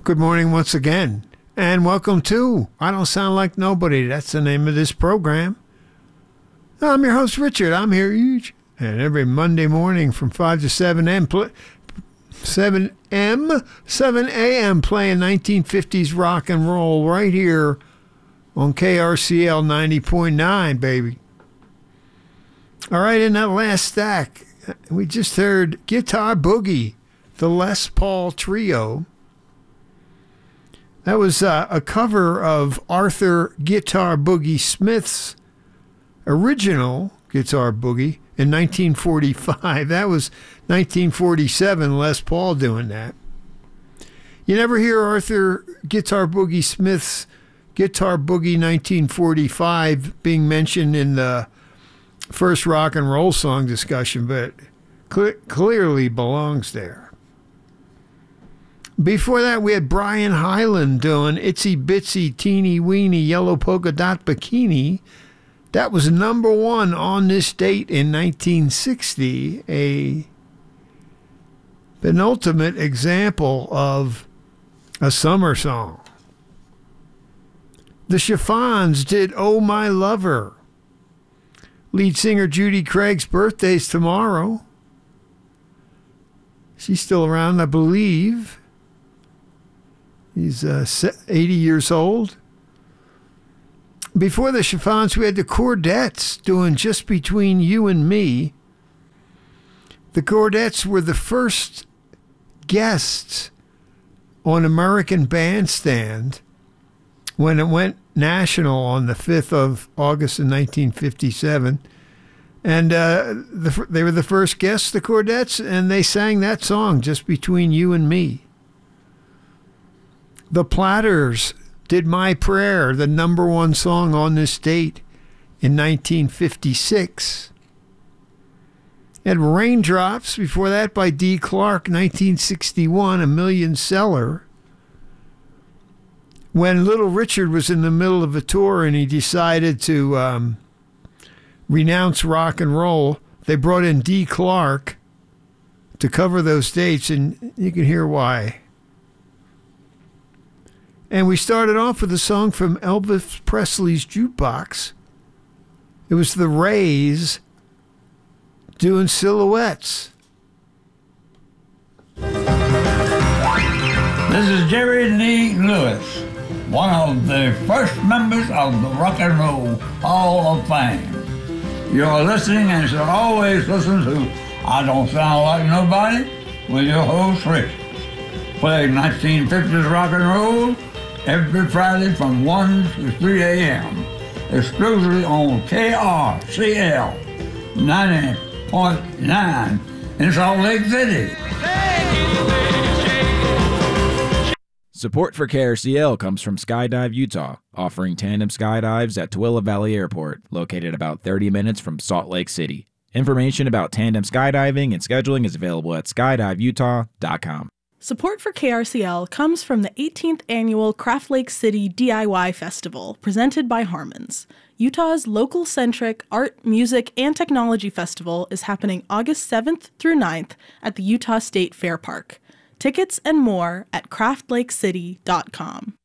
Good morning once again, and welcome to I Don't Sound Like Nobody. That's the name of this program. I'm your host, Richard. I'm here each and every Monday morning from 5 to 7 a.m. playing 1950s rock and roll right here on KRCL 90.9, baby. All right, in that last stack, we just heard Guitar Boogie, the Les Paul Trio. That was a cover of Arthur Guitar Boogie Smith's original Guitar Boogie in 1945. That was 1947, Les Paul doing that. You never hear Arthur Guitar Boogie Smith's Guitar Boogie 1945 being mentioned in the first rock and roll song discussion, but clearly belongs there. Before that, we had Brian Hyland doing Itsy Bitsy Teeny Weeny Yellow Polka Dot Bikini. That was number one on this date in 1960, a penultimate example of a summer song. The Chiffons did Oh My Lover. Lead singer Judy Craig's birthday's tomorrow. She's still around, I believe. He's 80 years old. Before the Chiffons, we had the Chordettes doing Just Between You and Me. The Chordettes were the first guests on American Bandstand when it went national on the 5th of August in 1957. And they were the first guests, the Chordettes, and they sang that song, Just Between You and Me. The Platters did My Prayer, the number one song on this date in 1956. And Raindrops, before that by Dee Clark, 1961, a million seller. When Little Richard was in the middle of a tour and he decided to renounce rock and roll, they brought in Dee Clark to cover those dates, and you can hear why. And we started off with a song from Elvis Presley's Jukebox. It was the Rays doing Silhouettes. This is Jerry Lee Lewis, one of the first members of the Rock and Roll Hall of Fame. You're listening and should always listen to I Don't Sound Like Nobody with your host, Rich. Playing 1950s rock and roll every Friday from 1 to 3 a.m. exclusively on KRCL 90.9 in Salt Lake City. Support for KRCL comes from Skydive Utah, offering tandem skydives at Tooele Valley Airport, located about 30 minutes from Salt Lake City. Information about tandem skydiving and scheduling is available at skydiveutah.com. Support for KRCL comes from the 18th annual Craft Lake City DIY Festival, presented by Harmons. Utah's local-centric art, music, and technology festival is happening August 7th through 9th at the Utah State Fair Park. Tickets and more at craftlakecity.com.